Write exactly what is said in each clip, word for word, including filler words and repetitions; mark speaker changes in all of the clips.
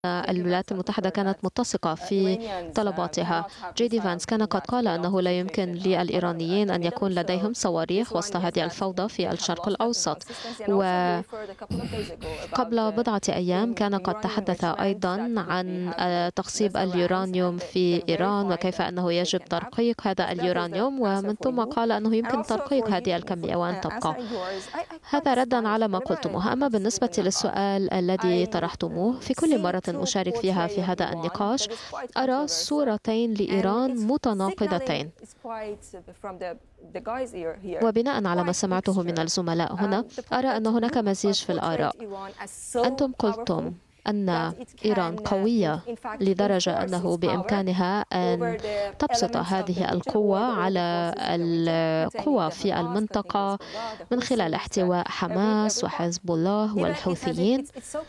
Speaker 1: الولايات المتحدة كانت متسقة في طلباتها. جي دي فانس كان قد قال أنه لا يمكن للإيرانيين أن يكون لديهم صواريخ وسط هذه الفوضى في الشرق الأوسط. وقبل بضعة أيام كان قد تحدث أيضا عن تخصيب اليورانيوم في إيران وكيف أنه يجب ترقيق هذا اليورانيوم، ومن ثم قال أنه يمكن ترقيق هذه الكمية وأن تبقى. هذا ردا على ما قلتموه. أما بالنسبة للسؤال الذي طرحتموه، في كل مرة أشارك فيها في هذا النقاش أرى صورتين لإيران متناقضتين. وبناء على ما سمعته من الزملاء هنا أرى أن هناك مزيج في الآراء. أنتم قلتم أن إيران قوية لدرجة أنه بإمكانها أن تبسط هذه القوة على القوى في المنطقة من خلال احتواء حماس وحزب الله والحوثيين،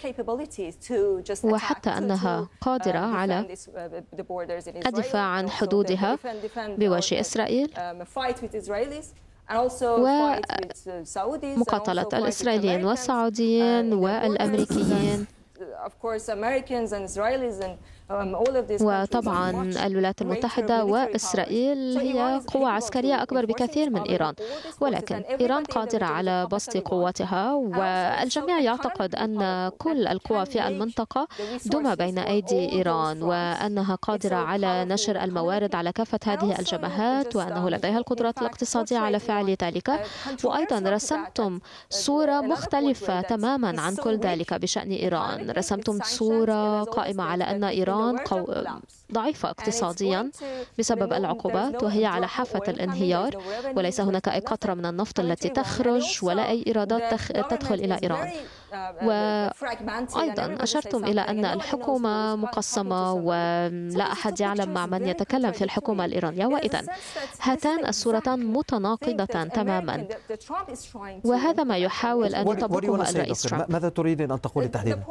Speaker 1: وحتى أنها قادرة على الدفاع عن حدودها بوجه إسرائيل ومقاتلة الإسرائيليين والسعوديين والأمريكيين، وطبعا الولايات المتحدة وإسرائيل هي قوة عسكرية أكبر بكثير من إيران. ولكن إيران قادرة على بسط قوتها، والجميع يعتقد أن كل القوى في المنطقة دم بين أيدي إيران، وأنها قادرة على نشر الموارد على كافة هذه الجبهات، وأنه لديها القدرات الاقتصادية على فعل ذلك. وأيضا رسمتم صورة مختلفة تماما عن كل ذلك بشأن إيران. رسمتم صورة قائمة على أن إيران ضعيفة اقتصاديا بسبب العقوبات وهي على حافة الانهيار، وليس هناك أي قطرة من النفط التي تخرج ولا أي إيرادات تدخل إلى إيران. وأيضا أشرتم إلى أن الحكومة مقسمة ولا أحد يعلم مع من يتكلم في الحكومة الإيرانية، وإذن هاتان الصورتان متناقضتان تماما، وهذا ما يحاول أن يطبقه الرئيس ترامب.
Speaker 2: ماذا تريدين أن تقولي تحديدا؟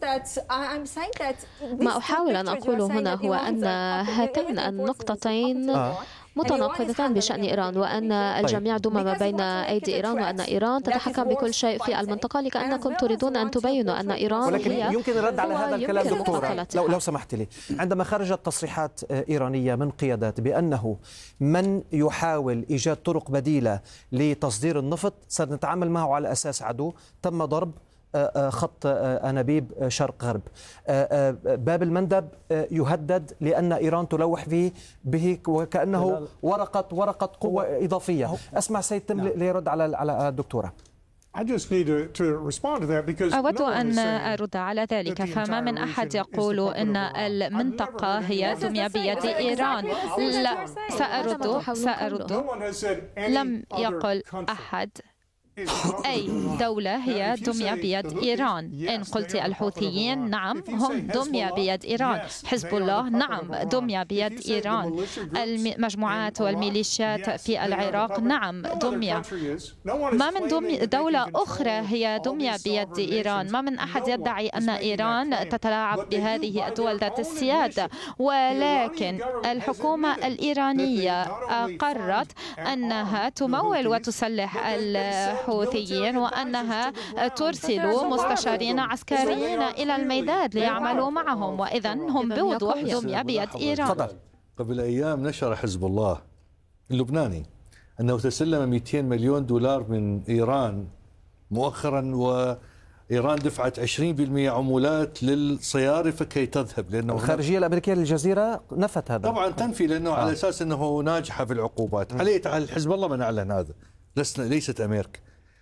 Speaker 1: ما أحاول أن أقوله هنا هو أن هاتين النقطتين آه. متناقضتان بشأن إيران، وأن الجميع دم ما بين أيدي إيران، وأن إيران تتحكم بكل شيء في المنطقة، لكأنكم تريدون أن تبينوا أن إيران
Speaker 2: ولكن
Speaker 1: هي
Speaker 2: يمكن الرد على هذا الكلام دكتورة لو, لو سمحت لي. عندما خرجت تصريحات إيرانية من قيادات بأنه من يحاول إيجاد طرق بديلة لتصدير النفط سنتعامل معه على أساس عدو، تم ضرب خط أنابيب شرق غرب، باب المندب يهدد لأن إيران تلوح فيه به وكأنه ورقة ورقة قوة إضافية. أسمع سيد تم ليرد على على الدكتورة.
Speaker 3: أود أن أرد على ذلك. فما من أحد يقول أن المنطقة هي دمية بيد إيران. لا، سأرد سأرد لم يقل أحد أي دولة هي دمية بيد إيران. إن قلت الحوثيين، نعم هم دمية بيد إيران. حزب الله، نعم دمية بيد إيران. المجموعات والميليشيات في العراق، نعم دمية. ما من دولة أخرى هي دمية بيد إيران. ما من أحد يدعي أن إيران تتلاعب بهذه الدول ذات السيادة، ولكن الحكومة الإيرانية قررت أنها تمول وتسلح الحوثيين وأنها ترسل مستشارين عسكريين إلى الميدان ليعملوا معهم، وإذا هم بوضوح دمية بيد إيران.
Speaker 4: قبل أيام نشر حزب الله اللبناني أنه تسلم مئتين مليون دولار من إيران مؤخرا، وإيران دفعت عشرين بالمئة عمولات للصيارفة كي تذهب، لأنه
Speaker 2: الخارجية الأمريكية للجزيرة نفت هذا.
Speaker 4: طبعا تنفي، لأنه آه. على أساس أنه ناجحة في العقوبات. عليه تعال حزب الله من أعلن هذا، لسنا ليست أمريكا.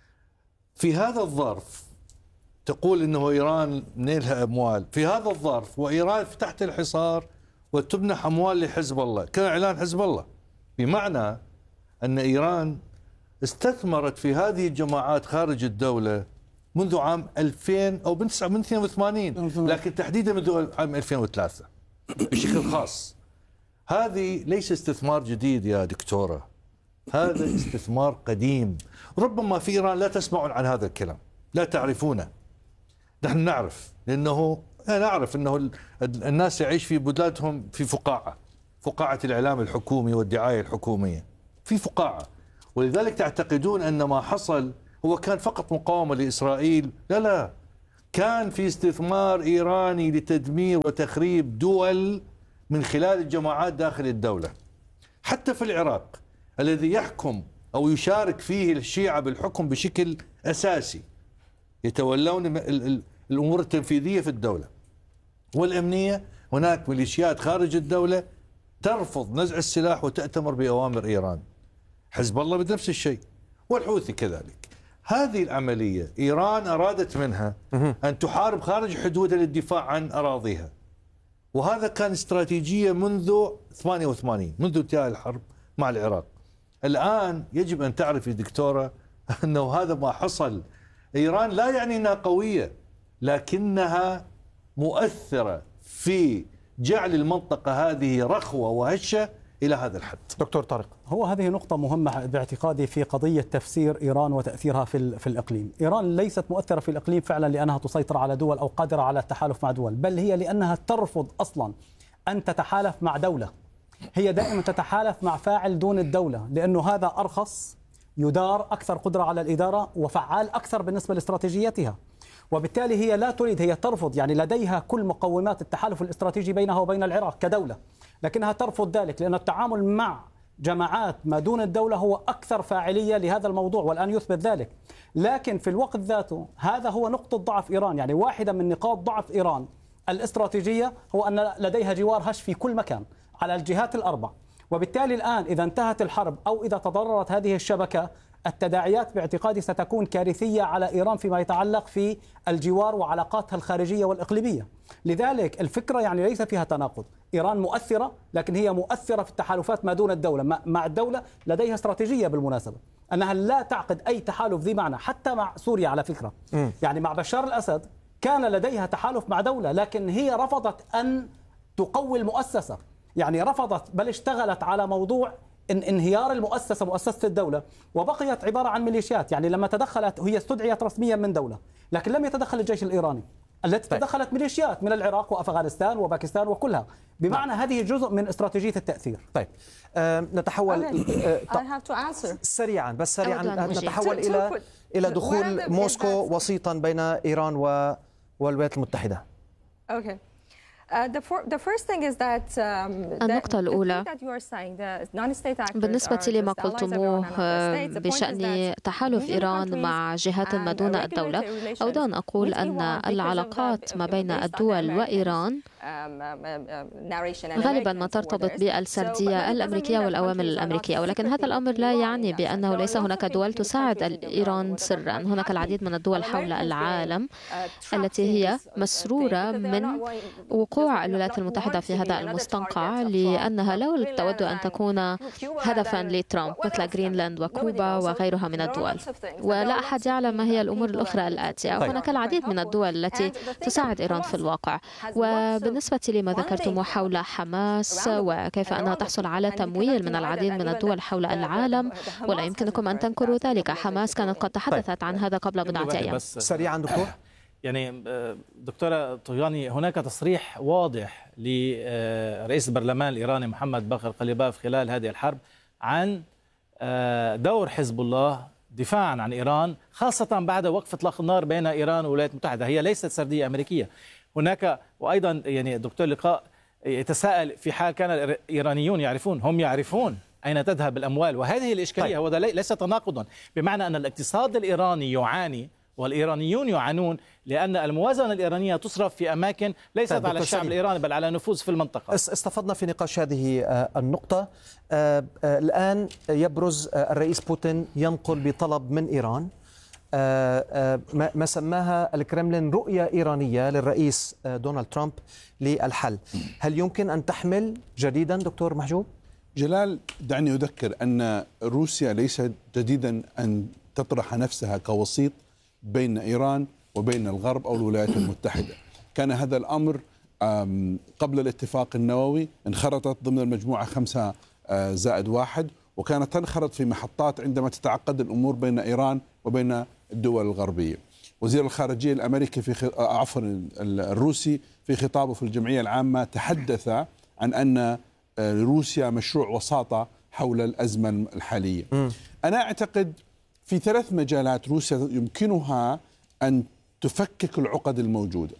Speaker 4: في هذا الظرف تقول أنه إيران نيلها أموال، في هذا الظرف وإيران تحت الحصار وتمنح أموال لحزب الله، كان إعلان حزب الله، بمعنى أن إيران استثمرت في هذه الجماعات خارج الدولة منذ عام ألفين أو من اثنين وثمانين، لكن تحديدا منذ عام ألفين وثلاثة بشكل خاص. هذه ليس استثمار جديد يا دكتورة، هذا استثمار قديم. ربما في إيران لا تسمعون عن هذا الكلام، لا تعرفونه. نحن نعرف، لأنه نعرف أنه الناس يعيش في بلادهم في فقاعة، فقاعة الإعلام الحكومي والدعاية الحكومية، في فقاعة. ولذلك تعتقدون أن ما حصل هو كان فقط مقاومة لإسرائيل. لا لا، كان في استثمار إيراني لتدمير وتخريب دول من خلال الجماعات داخل الدولة. حتى في العراق الذي يحكم أو يشارك فيه الشيعة بالحكم بشكل أساسي، يتولون الأمور التنفيذية في الدولة والأمنية، هناك ميليشيات خارج الدولة ترفض نزع السلاح وتأتمر بأوامر إيران. حزب الله بنفس الشيء، والحوثي كذلك. هذه العملية إيران أرادت منها أن تحارب خارج حدودها للدفاع عن أراضيها، وهذا كان استراتيجية منذ ثمانية وثمانين، منذ انتهاء الحرب مع العراق. الآن يجب أن تعرف يا دكتورة أنه هذا ما حصل. إيران لا يعني أنها قوية، لكنها مؤثرة في جعل المنطقة هذه رخوة وهشة إلى هذا الحد.
Speaker 2: دكتور طارق،
Speaker 5: هو هذه نقطة مهمة باعتقادي في قضية تفسير إيران وتأثيرها في في الإقليم. إيران ليست مؤثرة في الإقليم فعلا لأنها تسيطر على دول أو قادرة على التحالف مع دول، بل هي لأنها ترفض أصلا أن تتحالف مع دولة. هي دائما تتحالف مع فاعل دون الدولة، لأنه هذا أرخص، يدار، أكثر قدرة على الإدارة، وفعال أكثر بالنسبة لاستراتيجيتها. وبالتالي هي لا تريد، هي ترفض، يعني لديها كل مقومات التحالف الاستراتيجي بينها وبين العراق كدولة، لكنها ترفض ذلك لأن التعامل مع جماعات ما دون الدولة هو أكثر فاعلية لهذا الموضوع، والآن يثبت ذلك. لكن في الوقت ذاته هذا هو نقطة ضعف إيران، يعني واحدة من نقاط ضعف إيران الاستراتيجية هو أن لديها جوار هش في كل مكان على الجهات الأربع. وبالتالي الآن إذا انتهت الحرب أو إذا تضررت هذه الشبكة، التداعيات باعتقادي ستكون كارثية على إيران فيما يتعلق في الجوار وعلاقاتها الخارجية والإقليمية. لذلك الفكرة يعني ليس فيها تناقض. إيران مؤثرة، لكن هي مؤثرة في التحالفات ما دون الدولة. مع الدولة لديها استراتيجية بالمناسبة أنها لا تعقد أي تحالف ذي معنى، حتى مع سوريا على فكرة. م. يعني مع بشار الأسد كان لديها تحالف مع دولة، لكن هي رفضت أن تقوي المؤسسة، يعني رفضت، بل اشتغلت على موضوع إن انهيار المؤسسة، مؤسسة الدولة، وبقيت عبارة عن ميليشيات. يعني لما تدخلت هي استدعيت رسميا من دولة، لكن لم يتدخل الجيش الإيراني، التي طيب. تدخلت ميليشيات من العراق وأفغانستان وباكستان وكلها، بمعنى طيب. هذه جزء من استراتيجية التأثير.
Speaker 2: طيب آه نتحول آه سريعا بس سريعا نتحول إلى إلى دخول موسكو وسيطا بين إيران والولايات المتحدة.
Speaker 6: أوكي.
Speaker 1: النقطة الأولى بالنسبة لما قلتموه بشأن تحالف إيران مع جهات ما دون الدولة، أود أن أقول أن العلاقات ما بين الدول وإيران غالبا ما ترتبط بالسردية الأمريكية والأوامر الأمريكية، ولكن هذا الأمر لا يعني بأنه ليس هناك دول تساعد إيران سرا. هناك العديد من الدول حول العالم التي هي مسرورة من وقوع الولايات المتحدة في هذا المستنقع، لأنها لو تود أن تكون هدفا لترامب مثل جرينلاند وكوبا وغيرها من الدول، ولا أحد يعلم ما هي الأمور الأخرى الآتية. هناك العديد من الدول التي تساعد إيران في الواقع. وبالنسبة لما ذكرتم حول حماس وكيف أنها تحصل على تمويل من العديد من الدول حول العالم، ولا يمكنكم أن تنكروا ذلك، حماس كانت قد تحدثت عن هذا قبل بضعة أيام.
Speaker 2: سريعا دكتور.
Speaker 7: يعني دكتورة طغياني، هناك تصريح واضح لرئيس البرلمان الإيراني محمد باقر قليباف خلال هذه الحرب عن دور حزب الله دفاعا عن إيران، خاصة بعد وقف إطلاق النار بين إيران والولايات المتحدة. هي ليست سردية أمريكية. هناك وأيضا يعني الدكتور لقاء يتساءل في حال كان الإيرانيون يعرفون، هم يعرفون أين تذهب الأموال، وهذه الإشكالية. هو ليس تناقضا، بمعنى أن الاقتصاد الإيراني يعاني والإيرانيون يعانون لأن الموازنة الإيرانية تصرف في أماكن ليست على الشعب الإيراني بل على نفوذ في المنطقة.
Speaker 2: استفضنا في نقاش هذه النقطة. الآن يبرز الرئيس بوتين ينقل بطلب من إيران ما سماها الكرملين رؤية إيرانية للرئيس دونالد ترامب للحل. هل يمكن أن تحمل جديدا دكتور محجوب؟
Speaker 8: جلال، دعني أذكر أن روسيا ليس جديدا أن تطرح نفسها كوسيط بين إيران وبين الغرب أو الولايات المتحدة. كان هذا الأمر قبل الاتفاق النووي، انخرطت ضمن المجموعة خمسة زائد واحد، وكانت تنخرط في محطات عندما تتعقد الأمور بين إيران وبين الدول الغربية. وزير الخارجية الأمريكي في عفوا الروسي في خطابه في الجمعية العامة تحدث عن أن روسيا مشروع وساطة حول الأزمة الحالية. م. أنا أعتقد في ثلاث مجالات روسيا يمكنها أن تفكك العقد الموجودة.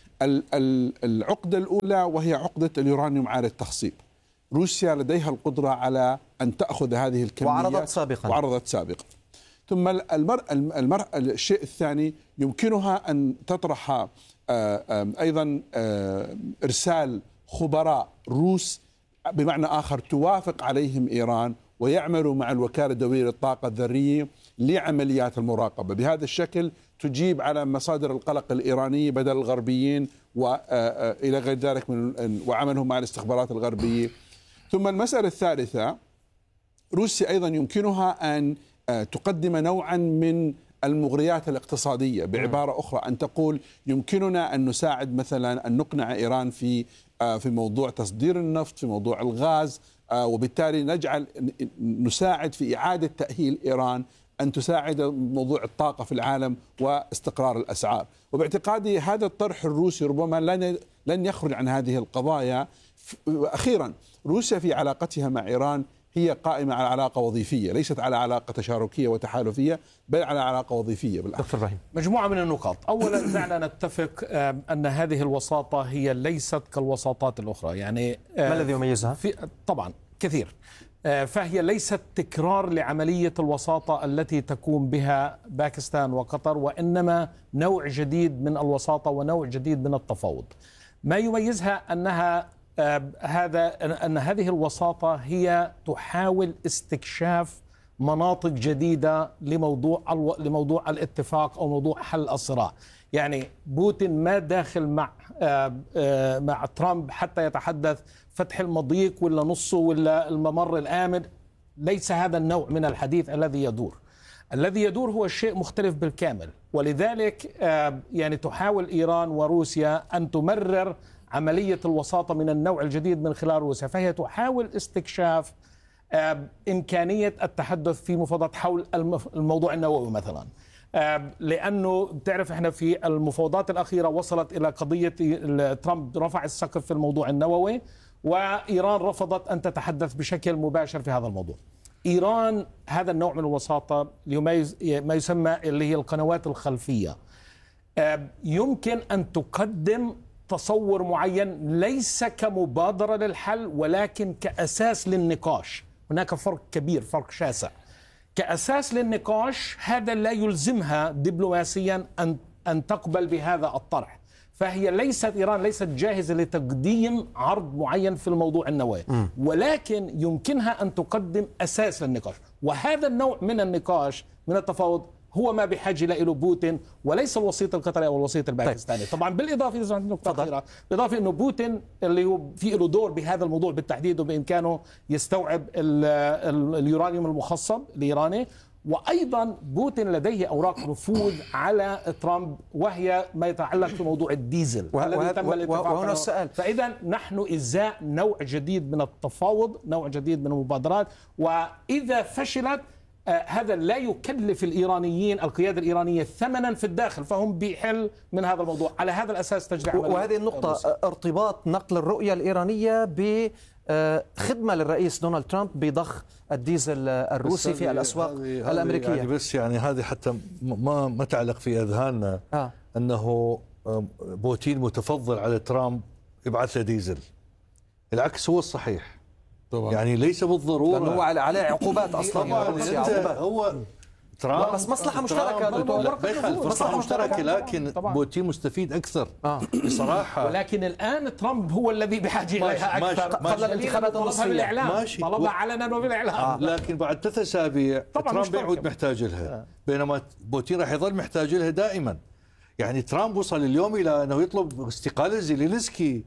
Speaker 8: العقدة الأولى وهي عقدة اليورانيوم عالي التخصيب. روسيا لديها القدرة على أن تأخذ هذه الكميات
Speaker 2: وعرضت سابقا
Speaker 8: وعرضت سابقا ثم المر... المر... الشيء الثاني يمكنها أن تطرح أيضا إرسال خبراء روس بمعنى آخر توافق عليهم إيران ويعملوا مع الوكالة الدولية للطاقة الذرية لعمليات المراقبة. بهذا الشكل تجيب على مصادر القلق الإيرانية بدل الغربيين وإلى غير ذلك من وعملهم مع الاستخبارات الغربية. ثم المسألة الثالثة، روسيا أيضا يمكنها أن تقدم نوعا من المغريات الاقتصادية، بعبارة أخرى أن تقول يمكننا أن نساعد مثلا أن نقنع إيران في في موضوع تصدير النفط، في موضوع الغاز، وبالتالي نجعل نساعد في إعادة تأهيل إيران أن تساعد موضوع الطاقة في العالم واستقرار الأسعار. وباعتقادي هذا الطرح الروسي ربما لن لن يخرج عن هذه القضايا. أخيرا، روسيا في علاقتها مع إيران هي قائمة على علاقة وظيفية، ليست على علاقة تشاركية وتحالفية، بل على علاقة وظيفية بالأخير.
Speaker 6: مجموعة من النقاط. أولا دعنا نتفق أن هذه الوساطة هي ليست كالوساطات الأخرى. يعني
Speaker 2: ما الذي يميزها؟
Speaker 6: طبعا كثير. فهي ليست تكرار لعملية الوساطة التي تقوم بها باكستان وقطر، وإنما نوع جديد من الوساطة ونوع جديد من التفاوض. ما يميزها أنها هذا أن هذه الوساطة هي تحاول استكشاف مناطق جديدة لموضوع لموضوع الاتفاق أو موضوع حل الصراع. يعني بوتين ما داخل مع مع ترامب حتى يتحدث فتح المضيق ولا نصه ولا الممر الآمن. ليس هذا النوع من الحديث الذي يدور. الذي يدور هو شيء مختلف بالكامل، ولذلك يعني تحاول إيران وروسيا أن تمرر عملية الوساطة من النوع الجديد من خلال روسيا. فهي تحاول استكشاف إمكانية التحدث في مفاوضات حول الموضوع النووي مثلا، لأنه بتعرف إحنا في المفاوضات الأخيرة وصلت إلى قضية ترامب رفع السقف في الموضوع النووي، وإيران رفضت أن تتحدث بشكل مباشر في هذا الموضوع. إيران هذا النوع من الوساطة ما يسمى اللي هي القنوات الخلفية، يمكن أن تقدم تصور معين ليس كمبادرة للحل ولكن كأساس للنقاش. هناك فرق كبير، فرق شاسع. كأساس للنقاش هذا لا يلزمها دبلوماسيا أن أن تقبل بهذا الطرح. فهي ليست إيران ليست جاهزة لتقديم عرض معين في الموضوع النووي، ولكن يمكنها أن تقدم أساس للنقاش. وهذا النوع من النقاش من التفاوض هو ما بحاجة إلى بوتين وليس الوسيط القطري أو الوسيط الباكستاني. طبعا بالإضافة إذا نقطة أخيرة، بالإضافة إنه بوتين اللي هو في له دور بهذا الموضوع بالتحديد، وبإمكانه يستوعب اليورانيوم المخصب الإيراني. وأيضا بوتين لديه أوراق نفوذ على ترامب، وهي ما يتعلق في موضوع الديزل الذي تم الاتفاق عليه. فإذا نحن إزاء نوع جديد من التفاوض، نوع جديد من المبادرات، وإذا فشلت آه هذا لا يكلف الإيرانيين القيادة الإيرانية ثمنا في الداخل، فهم بيحل من هذا الموضوع. على هذا الأساس تجري عملية.
Speaker 2: وهذه النقطة روسيا. ارتباط نقل الرؤية الإيرانية بخدمة للرئيس دونالد ترامب بضخ الديزل الروسي في الأسواق الأمريكية.
Speaker 4: يعني بس يعني هذه حتى ما ما تعلق في أذهاننا آه. أنه بوتين متفضل على ترامب يبعث له ديزل. العكس هو الصحيح طبعا. يعني ليس بالضرورة،
Speaker 2: لأنه هو عليه عقوبات أصلا.
Speaker 4: هو ترامب
Speaker 2: بس مصلحة مشتركة،
Speaker 4: مصلحة مشتركة، لكن بوتين مستفيد أكثر آه. بصراحة.
Speaker 6: ولكن الآن ترامب هو الذي بحاجة إليها أكثر قبل الانتخابات الرئاسية. طلبها علنا وبالإعلام آه.
Speaker 4: لكن بعد ثلاث أسابيع ترامب يعود محتاج لها آه. بينما بوتين راح يظل محتاج لها دائما. يعني ترامب وصل اليوم إلى أنه يطلب استقالة زيلينسكي،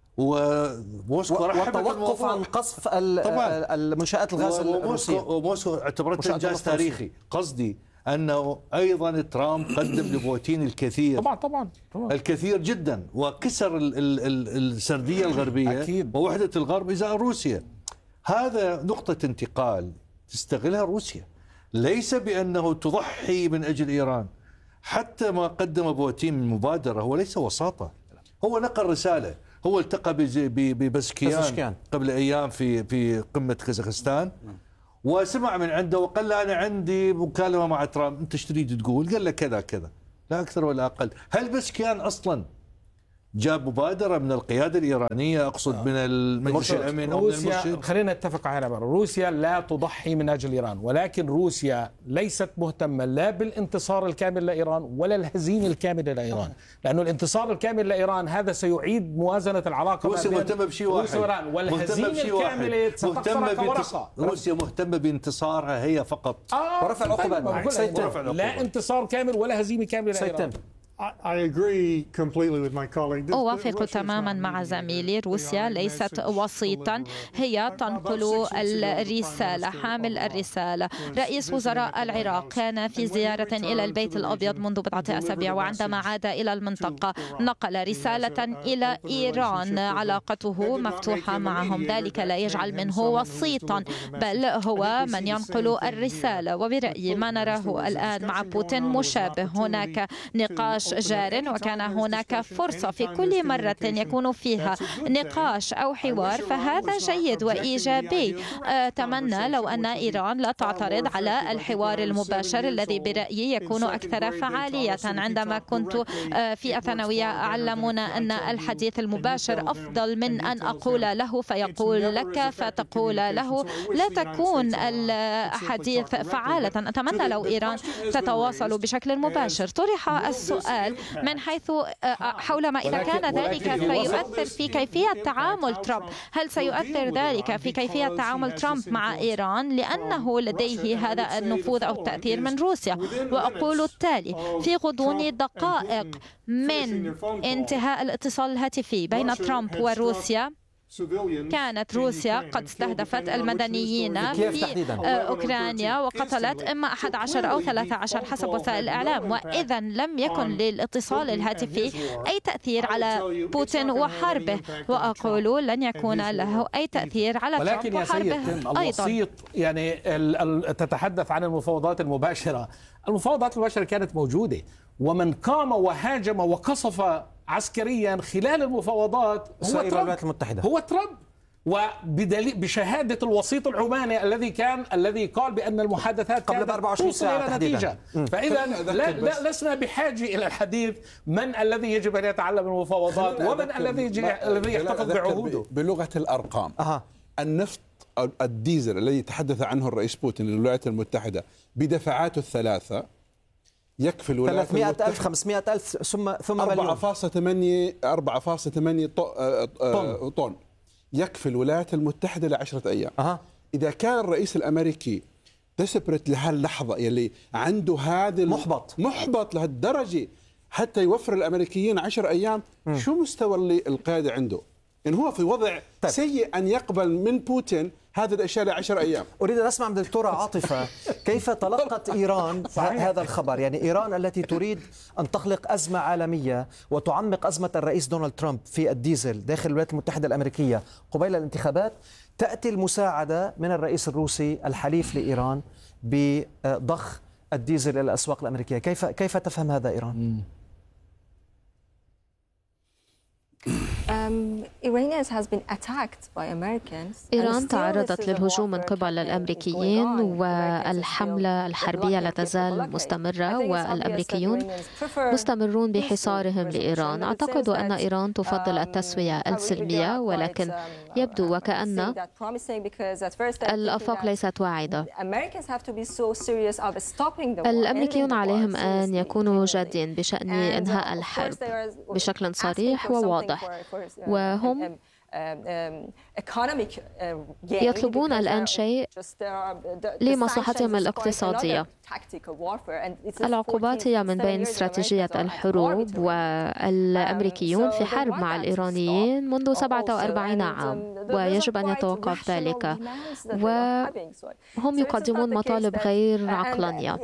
Speaker 4: وموسكو
Speaker 2: وتوقف عن قصف المنشآت الغاز الروسية،
Speaker 4: وموسكو اعتبرته إنجاز تاريخي. قصدي أنه أيضا ترامب قدم لبوتين الكثير
Speaker 6: طبعا طبعا, طبعا.
Speaker 4: الكثير جدا، وكسر ال ال ال السردية الغربية أكيد. ووحدة الغرب إزاء روسيا. هذا نقطة انتقال تستغلها روسيا، ليس بأنه تضحي من أجل إيران. حتى ما قدم بوتين من مبادرة هو ليس وساطة، هو نقل رسالة. هو التقى ببسكيان قبل أيام في في قمة كازاخستان، وسمع من عنده وقال له أنا عندي مكالمة مع ترامب، أنت ايش تريد تقول؟ قال له كذا كذا. لا أكثر ولا أقل. هل بشكيان أصلا جاب مبادرة من القيادة الإيرانية، أقصد من المجلس الأمن أو من المرشد؟
Speaker 6: خلينا نتفق على مرة، روسيا لا تضحي من أجل إيران، ولكن روسيا ليست مهتمة لا بالانتصار الكامل لإيران ولا الهزيمة الكاملة لإيران، لأنه الانتصار الكامل لإيران هذا سيعيد موازنة العلاقة.
Speaker 4: روسيا مهتمة بشيء واحد،
Speaker 6: والهزيمة الكاملة ستخسرها كورقة.
Speaker 4: روسيا مهتمة بانتصارها هي فقط
Speaker 6: آه ورفع العقوبات، لا انتصار كامل ولا هزيمة كاملة لإيران.
Speaker 3: أوافق تماما مع زميلي، روسيا ليست وسيطا، هي تنقل الرسالة، حامل الرسالة. رئيس وزراء العراق كان في زيارة إلى البيت الأبيض منذ بضعة أسابيع، وعندما عاد إلى المنطقة نقل رسالة إلى إيران علاقته مفتوحة معهم. ذلك لا يجعل منه وسيطا، بل هو من ينقل الرسالة. وبرأيي ما نراه الآن مع بوتين مشابه، هناك نقاش جار، وكان هناك فرصة في كل مرة يكون فيها نقاش أو حوار، فهذا جيد وإيجابي. أتمنى لو أن إيران لا تعترض على الحوار المباشر الذي برأيي يكون أكثر فعالية. عندما كنت في الثانوية علمونا أن الحديث المباشر أفضل من أن أقول له فيقول لك فتقول له، لا تكون الحديث فعالة. أتمنى لو إيران تتواصل بشكل مباشر. طرح السؤال من حيث حول ما إذا كان ذلك سيؤثر في كيفية تعامل ترامب، هل سيؤثر ذلك في كيفية تعامل ترامب مع إيران، لأنه لديه هذا النفوذ أو التأثير من روسيا. وأقول التالي: في غضون دقائق من انتهاء الاتصال الهاتفي بين ترامب وروسيا، كانت روسيا قد استهدفت المدنيين في أوكرانيا وقتلت إما أحد عشر أو ثلاثة عشر حسب وسائل الإعلام، وإذا لم يكن للاتصال الهاتفي أي تأثير على بوتين وحربه، وأقول لن يكون له أي تأثير على ترامب وحربه أيضا.
Speaker 6: الوسيط يعني تتحدث عن المفاوضات المباشرة. المفاوضات المباشرة كانت موجودة، ومن قام وهاجم وقصف عسكريا خلال المفاوضات هو
Speaker 2: الولايات المتحدة،
Speaker 6: هو ترامب، وبدليل بشهادة الوسيط العماني الذي كان الذي قال بأن المحادثات
Speaker 2: قبل أربعة وعشرين ساعة إلى نتيجة.
Speaker 6: فإذا لا لا لسنا بحاجة إلى الحديث من الذي يجب أن يتعلم المفاوضات ومن الذي الذي يحتفظ بعهوده.
Speaker 8: بلغة الأرقام،
Speaker 2: أها.
Speaker 8: النفط الديزل الذي تحدث عنه الرئيس بوتين للولايات المتحدة بدفعاته الثلاثة يكفي الولايات
Speaker 2: ثلاثمائة ألف خمسمائة ألف ثم ثم
Speaker 8: أربعة فاصلة ثمانية أربعة فاصلة ثمانية طن طن يكفي الولايات المتحدة لعشرة أيام.
Speaker 2: أه.
Speaker 8: إذا كان الرئيس الأمريكي ديسبريت لهاللحظة يلي عنده هذا
Speaker 2: محبط
Speaker 8: محبط لهالدرجة حتى يوفر الأمريكيين عشر أيام، م. شو مستوى اللي القيادة عنده؟ إن هو في وضع طيب. سيء أن يقبل من بوتين هذه الأشياء لعشر أيام.
Speaker 2: أريد أن أسمع من دكتورة عاطفة كيف تلقت إيران هذا الخبر؟ يعني إيران التي تريد أن تخلق أزمة عالمية وتعمق أزمة الرئيس دونالد ترامب في الديزل داخل الولايات المتحدة الأمريكية قبيل الانتخابات، تأتي المساعدة من الرئيس الروسي الحليف لإيران بضخ الديزل إلى الأسواق الأمريكية. كيف كيف تفهم هذا إيران؟
Speaker 1: إيران تعرضت للهجوم من قبل الأمريكيين، والحملة الحربية لا تزال مستمرة، والأمريكيون مستمرون بحصارهم لإيران. أعتقد أن إيران تفضل التسوية السلمية، ولكن يبدو وكأن الآفاق ليست واعدة. الأمريكيون عليهم أن يكونوا جادين بشأن إنهاء الحرب بشكل صريح وواضح، وهم يطلبون الآن شيء لمصلحتهم الاقتصادية. العقوبات هي من بين استراتيجية الحروب، والأمريكيون في حرب مع الإيرانيين منذ سبعة وأربعين عام، ويجب أن يتوقف ذلك، وهم يقدمون مطالب غير عقلانية،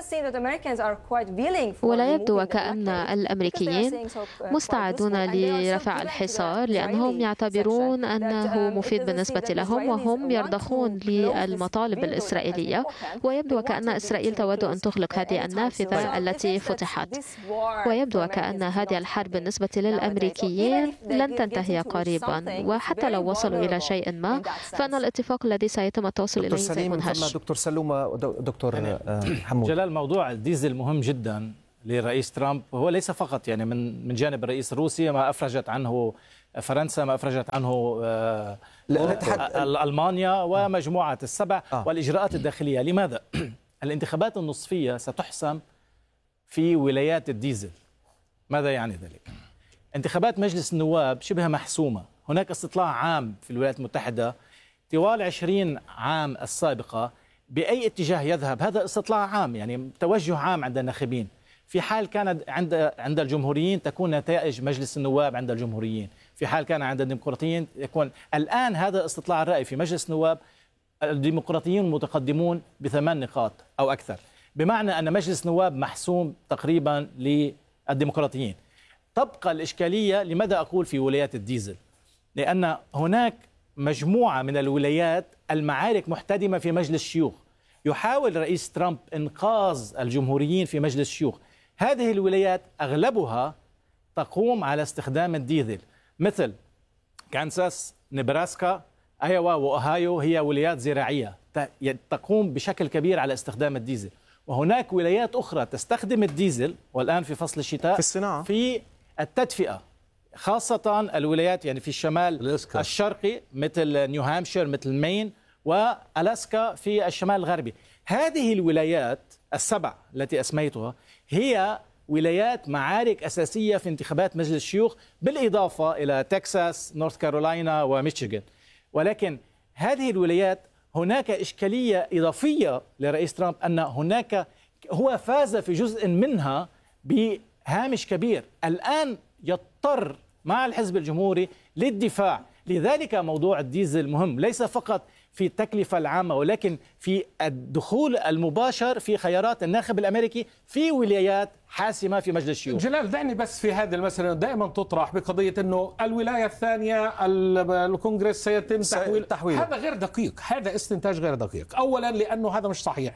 Speaker 1: ولا يبدو وكأن الأمريكيين مستعدون لرفع الحصار، لأنهم يعتبرون أنه مفيد بالنسبة لهم، وهم يرضخون للمطالب الإسرائيلية، ويبدو وكأن إسرائيل تود أن تغلق هذه النافذة التي فتحت، ويبدو وكأن هذه الحرب بالنسبة للأمريكيين لن تنتهي قريبا، وحتى لو وصلوا إلى شيء ما فإن الاتفاق الذي سيتم التوصل إليه سيكون هش.
Speaker 2: دكتور سلوم ودكتور حمود.
Speaker 7: جلال، موضوع الديزل مهم جدا للرئيس ترامب هو ليس فقط يعني من من جانب الرئيس الروسي، ما أفرجت عنه فرنسا، ما أفرجت عنه ألمانيا ومجموعة السبع آه. والإجراءات الداخلية. لماذا؟ الانتخابات النصفية ستحسم في ولايات الديزل. ماذا يعني ذلك؟ انتخابات مجلس النواب شبه محسومة. هناك استطلاع عام في الولايات المتحدة طوال عشرين عام السابقة بأي اتجاه يذهب. هذا استطلاع عام، يعني توجه عام عند الناخبين. في حال كان عند عند الجمهوريين تكون نتائج مجلس النواب عند الجمهوريين، في حال كان عند الديمقراطيين يكون. الآن هذا استطلاع الرأي في مجلس النواب الديمقراطيين متقدمون بثمان نقاط أو أكثر، بمعنى أن مجلس النواب محسوم تقريبا للديمقراطيين. تبقى الإشكالية، لماذا أقول في ولايات الديزل؟ لأن هناك مجموعة من الولايات المعارك محتدمة في مجلس الشيوخ. يحاول رئيس ترامب إنقاذ الجمهوريين في مجلس الشيوخ. هذه الولايات أغلبها تقوم على استخدام الديزل، مثل كانساس، نبراسكا، أيوا وأوهايو. هي ولايات زراعية تقوم بشكل كبير على استخدام الديزل. وهناك ولايات أخرى تستخدم الديزل، والآن في فصل الشتاء،
Speaker 2: في الصناعة،
Speaker 7: في التدفئة، خاصة الولايات يعني في الشمال الأسكا. الشرقي مثل نيو هامشير، مثل مين، وألاسكا في الشمال الغربي. هذه الولايات السبع التي أسميتها هي ولايات معارك أساسية في انتخابات مجلس الشيوخ، بالإضافة إلى تكساس، نورث كارولاينا وميشيغان. ولكن هذه الولايات هناك إشكالية إضافية لرئيس ترامب، أن هناك هو فاز في جزء منها بهامش كبير. الآن يضطر مع الحزب الجمهوري للدفاع. لذلك موضوع الديزل مهم، ليس فقط في التكلفة العامة، ولكن في الدخول المباشر في خيارات الناخب الأمريكي في ولايات حاسمة في مجلس الشيوخ.
Speaker 6: جلال، دعني بس في هذه المسألة دائما تطرح بقضية أنه الولاية الثانية الكونغرس سيتم تحويل. تحويل هذا غير دقيق، هذا استنتاج غير دقيق. أولا لأنه هذا مش صحيح.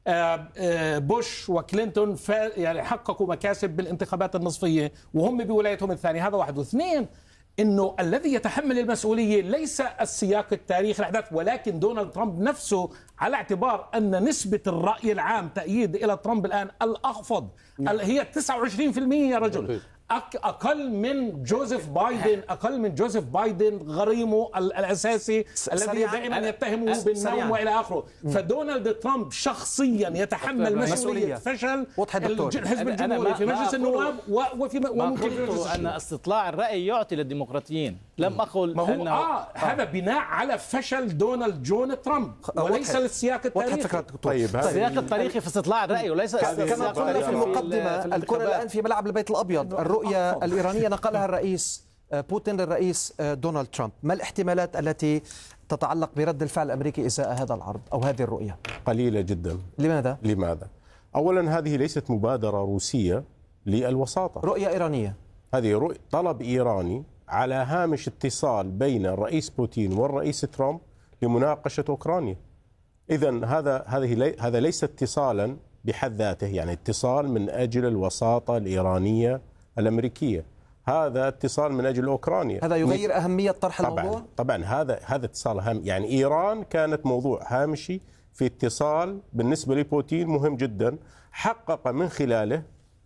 Speaker 6: بوش وكلينتون يعني حققوا مكاسب بالانتخابات النصفية وهم بولايتهم الثانية. هذا واحد. واثنين، انه الذي يتحمل المسؤوليه ليس السياق التاريخي الاحداث، ولكن دونالد ترامب نفسه، على اعتبار ان نسبه الراي العام تأييد الى ترامب الان الاخفض هي تسعة وعشرين بالمئة يا رجل، اقل من جوزيف بايدن، اقل من جوزيف بايدن غريمه الاساسي الذي دائما يتهمه بالنوم والى اخره. فدونالد ترامب شخصيا يتحمل مسؤوليه فشل الحزب الجمهوري في مجلس النواب وفي
Speaker 7: وممكن ان استطلاع الراي يعطي للديمقراطيين. لم اقل
Speaker 6: انه آه هذا بناء على فشل دونالد جون ترامب وليس للسياق التاريخي.
Speaker 7: طيب السياق التاريخي في استطلاع الراي وليس
Speaker 2: كما قلنا في المقدمه. الكره الان في ملعب البيت الابيض. الرؤيه الإيرانية نقلها الرئيس بوتين للرئيس دونالد ترامب. ما الاحتمالات التي تتعلق برد الفعل الأمريكي إزاء هذا العرض أو هذه الرؤية؟
Speaker 9: قليلة جدا.
Speaker 2: لماذا؟
Speaker 9: لماذا؟ أولا، هذه ليست مبادرة روسية للوساطة،
Speaker 2: رؤية إيرانية.
Speaker 9: هذه رؤية طلب إيراني على هامش اتصال بين الرئيس بوتين والرئيس ترامب لمناقشة أوكرانيا. إذن هذا هذه لي هذا ليس اتصالا بحد ذاته، يعني اتصال من أجل الوساطة الإيرانية الأمريكية، هذا اتصال من أجل أوكرانيا.
Speaker 2: هذا يغير أهمية طرح
Speaker 9: طبعاً
Speaker 2: الموضوع؟
Speaker 9: طبعا هذا هذا اتصال هام. يعني إيران كانت موضوع هامشي في اتصال بالنسبة لبوتين مهم جدا، حقق من خلاله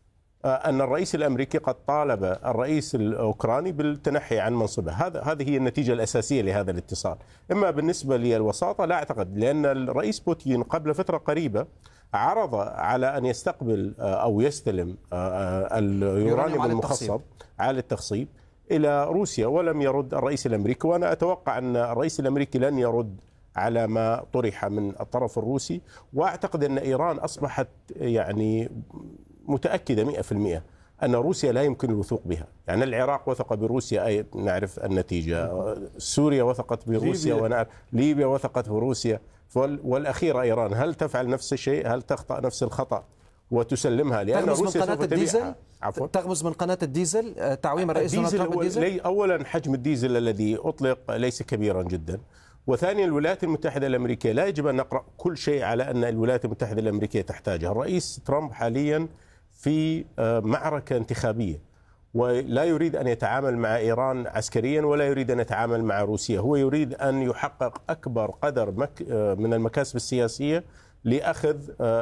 Speaker 9: أن الرئيس الأمريكي قد طالب الرئيس الأوكراني بالتنحي عن منصبه. هذا هذه هي النتيجة الأساسية لهذا الاتصال. إما بالنسبة للوساطة لا أعتقد، لأن الرئيس بوتين قبل فترة قريبة عرض على أن يستقبل أو يستلم اليورانيوم المخصب على التخصيب إلى روسيا، ولم يرد الرئيس الأمريكي. وأنا أتوقع أن الرئيس الأمريكي لن يرد على ما طرح من الطرف الروسي. وأعتقد أن إيران أصبحت يعني متأكدة مئة بالمئة أن روسيا لا يمكن الوثوق بها. يعني العراق وثق بروسيا، أي نعرف النتيجة. سوريا وثقت بروسيا، ونعرف ليبيا وثقت بروسيا، والأخيرة إيران. هل تفعل نفس الشيء؟ هل تخطأ نفس الخطأ وتسلمها؟ لأن روسيا سوف تبيعها.
Speaker 2: تغمز من قناة الديزل تعويم الرئيس دونالد ترامب الديزل.
Speaker 9: أولا، حجم الديزل الذي أطلق ليس كبيرا جدا. وثانيا، الولايات المتحدة الأمريكية لا يجب أن نقرأ كل شيء على أن الولايات المتحدة الأمريكية تحتاجها. الرئيس ترامب حاليا في معركة انتخابية، ولا يريد أن يتعامل مع إيران عسكريا ولا يريد أن يتعامل مع روسيا. هو يريد أن يحقق أكبر قدر من المكاسب السياسية لأخذ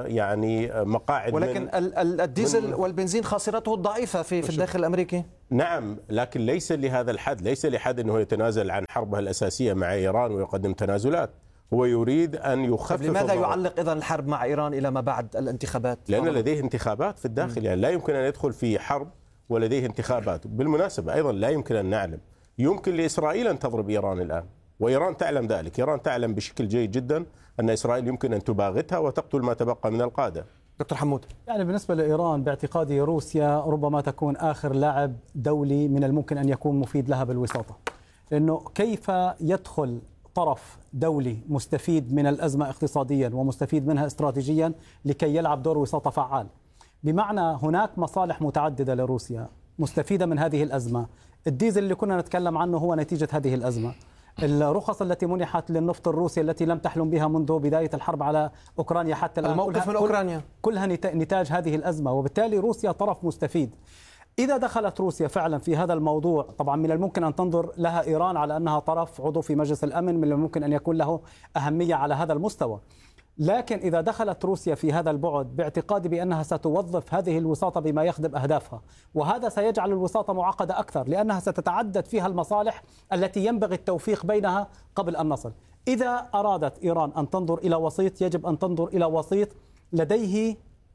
Speaker 9: يعني مقاعد.
Speaker 2: ولكن الديزل والبنزين خاصرته الضعيفة في, في الداخل الأمريكي.
Speaker 9: نعم، لكن ليس لهذا الحد، ليس لحد أنه يتنازل عن حربه الأساسية مع إيران ويقدم تنازلات. هو يريد أن يخفف.
Speaker 2: لماذا يعلق إذن الحرب مع إيران إلى ما بعد الانتخابات؟
Speaker 9: لأن لديه انتخابات في الداخل، يعني لا يمكن أن يدخل في حرب ولديه انتخابات. بالمناسبة أيضا لا يمكن أن نعلم، يمكن لإسرائيل أن تضرب إيران الآن، وإيران تعلم ذلك. إيران تعلم بشكل جيد جدا أن إسرائيل يمكن أن تباغتها وتقتل ما تبقى من القادة.
Speaker 2: دكتور حمود،
Speaker 5: يعني بالنسبة لإيران باعتقادي روسيا ربما تكون آخر لاعب دولي من الممكن أن يكون مفيد لها بالوساطة، لأنه كيف يدخل طرف دولي مستفيد من الأزمة اقتصاديا ومستفيد منها استراتيجيا لكي يلعب دور وساطة فعال؟ بمعنى هناك مصالح متعددة لروسيا مستفيدة من هذه الأزمة. الديزل اللي كنا نتكلم عنه هو نتيجة هذه الأزمة. الرخص التي منحت للنفط الروسي التي لم تحلم بها منذ بداية الحرب على أوكرانيا حتى الآن،
Speaker 2: الموقف من أوكرانيا
Speaker 5: كلها نتاج هذه الأزمة، وبالتالي روسيا طرف مستفيد. إذا دخلت روسيا فعلا في هذا الموضوع، طبعا من الممكن أن تنظر لها إيران على أنها طرف عضو في مجلس الأمن، من الممكن أن يكون له أهمية على هذا المستوى. لكن إذا دخلت روسيا في هذا البعد باعتقادي بأنها ستوظف هذه الوساطة بما يخدم أهدافها، وهذا سيجعل الوساطة معقدة أكثر، لأنها ستتعدد فيها المصالح التي ينبغي التوفيق بينها قبل أن نصل. إذا أرادت إيران أن تنظر إلى وسيط، يجب أن تنظر إلى وسيط لديه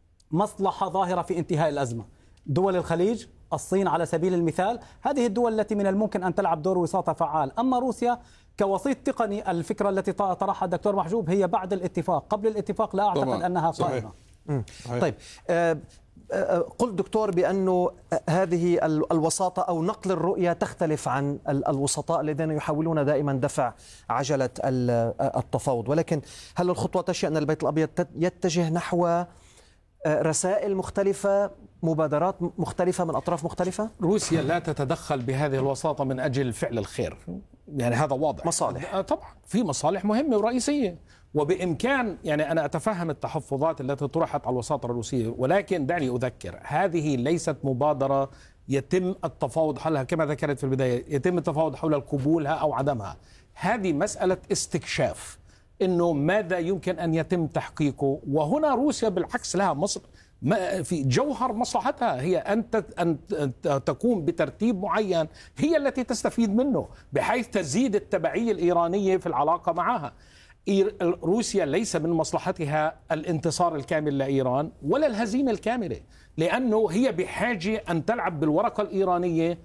Speaker 5: مصلحة ظاهرة في انتهاء الأزمة. دول الخليج، الصين على سبيل المثال، هذه الدول التي من الممكن أن تلعب دور وساطة فعال. أما روسيا كوسيط تقني، الفكرة التي طرحها الدكتور محجوب هي بعد الاتفاق، قبل الاتفاق لا أعتقد طبعا. أنها قائمة.
Speaker 2: طيب، أه قلت دكتور بأنه هذه الوساطة أو نقل الرؤية تختلف عن الوسطاء الذين يحاولون دائما دفع عجلة التفاوض، ولكن هل الخطوة تشير أن البيت الأبيض يتجه نحو رسائل مختلفة، مبادرات مختلفة من أطراف مختلفة؟
Speaker 6: روسيا لا تتدخل بهذه الوساطة من أجل فعل الخير، يعني هذا واضح.
Speaker 2: مصالح،
Speaker 6: طبعا في مصالح مهمة ورئيسية، وبإمكان يعني أنا أتفهم التحفظات التي طرحت على الوساطة الروسية، ولكن دعني أذكر هذه ليست مبادرة يتم التفاوض حولها كما ذكرت في البداية، يتم التفاوض حول قبولها أو عدمها. هذه مسألة استكشاف إنه ماذا يمكن أن يتم تحقيقه، وهنا روسيا بالعكس لها مصر في جوهر مصلحتها هي أن أن تقوم بترتيب معين هي التي تستفيد منه، بحيث تزيد التبعية الإيرانية في العلاقة معها. روسيا ليس من مصلحتها الانتصار الكامل لإيران ولا الهزيمة الكاملة، لأنه هي بحاجة أن تلعب بالورقة الإيرانية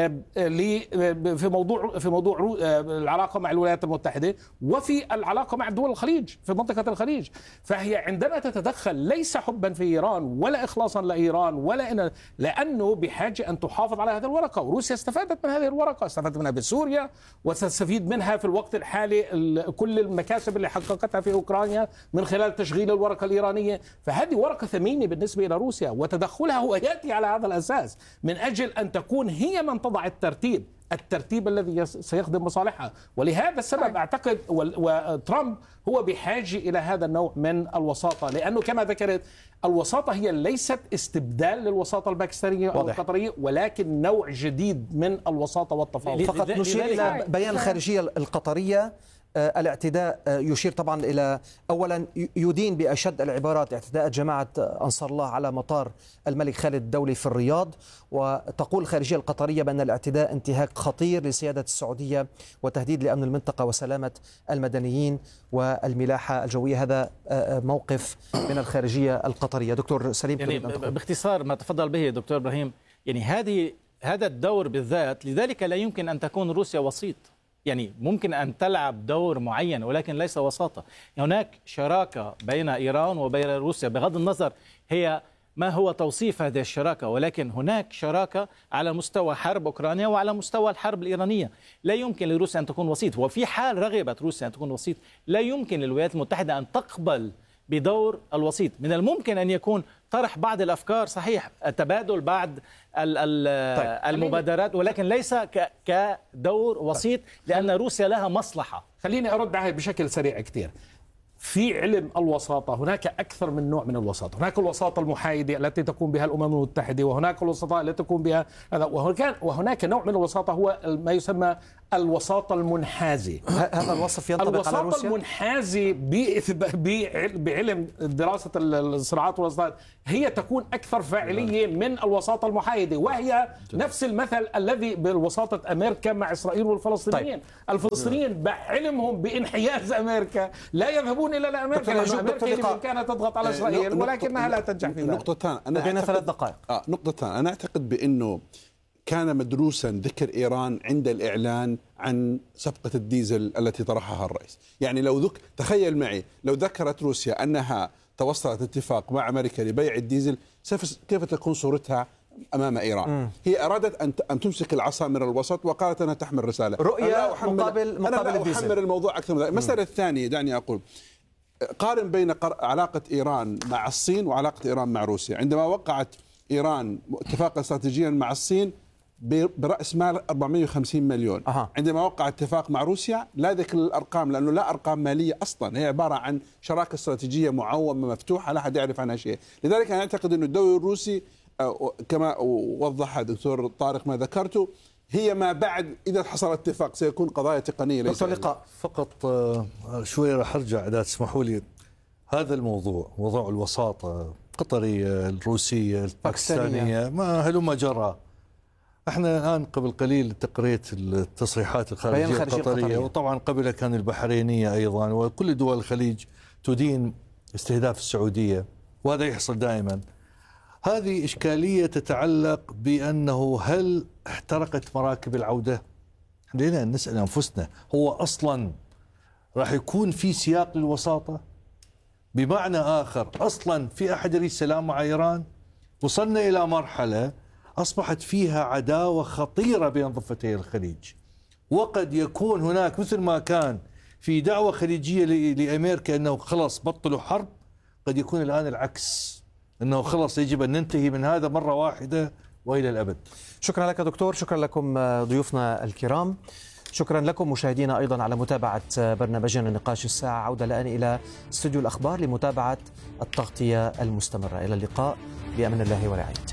Speaker 6: في موضوع في موضوع العلاقه مع الولايات المتحده وفي العلاقه مع دول الخليج في منطقه الخليج. فهي عندما تتدخل ليس حبا في ايران ولا اخلاصا لايران ولا إن لانه بحاجه ان تحافظ على هذه الورقه، وروسيا استفادت من هذه الورقه، استفادت منها بسوريا وستستفيد منها في الوقت الحالي كل المكاسب اللي حققتها في اوكرانيا من خلال تشغيل الورقه الايرانيه. فهذه ورقه ثمينه بالنسبه الى روسيا، وتدخلها هو ياتي على هذا الاساس من اجل ان تكون هي من تضع الترتيب الترتيب الذي سيخدم مصالحها. ولهذا السبب أعتقد وترامب هو بحاجة إلى هذا النوع من الوساطة، لأنه كما ذكرت الوساطة هي ليست استبدال للوساطة الباكستانية أو القطرية، ولكن نوع جديد من الوساطة والتفاوض.
Speaker 2: فقط نشير إلى بيان الخارجية القطرية. الاعتداء يشير طبعا إلى أولا يدين بأشد العبارات اعتداءات جماعة أنصار الله على مطار الملك خالد الدولي في الرياض، وتقول الخارجية القطرية بأن الاعتداء انتهاك خطير لسيادة السعودية وتهديد لأمن المنطقة وسلامة المدنيين والملاحة الجوية. هذا موقف من الخارجية القطرية. دكتور سليم،
Speaker 7: يعني باختصار ما تفضل به دكتور إبراهيم، يعني هذه هذا الدور بالذات لذلك لا يمكن أن تكون روسيا وسيط، يعني ممكن أن تلعب دور معين ولكن ليس وساطة. هناك شراكة بين إيران وبين روسيا بغض النظر هي ما هو توصيف هذه الشراكة، ولكن هناك شراكة على مستوى حرب أوكرانيا وعلى مستوى الحرب الإيرانية. لا يمكن لروسيا أن تكون وسيط، وفي حال رغبت روسيا أن تكون وسيط لا يمكن للولايات المتحدة أن تقبل بدور الوسيط. من الممكن أن يكون طرح بعض الأفكار، صحيح، تبادل بعض المبادرات، ولكن ليس كدور وسيط، لأن روسيا لها مصلحة.
Speaker 6: خليني أرد عليه بشكل سريع كتير. في علم الوساطة هناك أكثر من نوع من الوساطة. هناك الوساطة المحايدة التي تقوم بها الأمم المتحدة، وهناك الوساطة التي تقوم بها وهناك, وهناك نوع من الوساطة هو ما يسمى الوساطة المنحازة.
Speaker 2: هذا الوصف ينطبق على روسيا؟
Speaker 6: الوساطة المنحازة بعلم دراسة الصراعات والوساطات هي تكون أكثر فاعلية من الوساطة المحايدة، وهي نفس المثل الذي بوساطة أمريكا مع إسرائيل والفلسطينيين. طيب. الفلسطينيين بعلمهم بانحياز أمريكا لا يذهبون إلى أمريكا، لأن أمريكا كانت تضغط على إسرائيل ولكنها لا تنجح في ذلك.
Speaker 8: نقطتان أنا
Speaker 2: بين ثلاث دقائق.
Speaker 8: آه نقطتان أنا أعتقد بأنه كان مدروسا ذكر إيران عند الإعلان عن صفقة الديزل التي طرحها الرئيس. يعني لو ذك تخيل معي لو ذكرت روسيا أنها توصلت اتفاق مع أمريكا لبيع الديزل، كيف تكون صورتها أمام إيران؟ م. هي أرادت أن أن تمسك العصا من الوسط وقالت أنها تحمل رسالة
Speaker 2: رؤية مقابل مقابل
Speaker 8: أنا لا أحمل الموضوع أكثر من ذلك. المسألة الثانية دعني أقول قارن بين علاقة إيران مع الصين وعلاقة إيران مع روسيا. عندما وقعت إيران اتفاقا استراتيجيا مع الصين برأس مال أربعمائة وخمسين مليون، أه. عندما وقع اتفاق مع روسيا لا ذكر الأرقام لأنه لا أرقام مالية أصلا، هي عبارة عن شراكة استراتيجية معومة مفتوحة لا أحد يعرف عنها شيء. لذلك أنا أعتقد أن الدولة الروسي كما وضح الدكتور طارق ما ذكرته هي ما بعد إذا حصل اتفاق سيكون قضايا تقنية ليس
Speaker 2: لقاء.
Speaker 4: فقط شوي راح أرجع إذا تسمحوا لي. هذا الموضوع موضوع الوساطة القطرية الروسية الباكستانية ما هلما جرى. احنا الان قبل قليل تقريت التصريحات الخارجيه القطريه, القطرية وطبعا قبلها كان البحرينيه ايضا، وكل دول الخليج تدين استهداف السعوديه، وهذا يحصل دائما. هذه اشكاليه تتعلق بانه هل احترقت مراكب العوده؟ خلينا نسال انفسنا، هو اصلا راح يكون في سياق للوساطه؟ بمعنى اخر اصلا في احد يريد سلام مع ايران؟ وصلنا الى مرحله أصبحت فيها عداوة خطيرة بين ضفتي الخليج، وقد يكون هناك مثل ما كان في دعوة خليجية لأمريكا أنه خلاص بطلوا حرب، قد يكون الآن العكس، أنه خلاص يجب أن ننتهي من هذا مرة واحدة وإلى الأبد.
Speaker 2: شكرا لك دكتور، شكرا لكم ضيوفنا الكرام، شكرا لكم مشاهدينا أيضا على متابعة برنامجنا نقاش الساعة. عودة الآن إلى استوديو الأخبار لمتابعة التغطية المستمرة. إلى اللقاء بأمن الله ورعايته.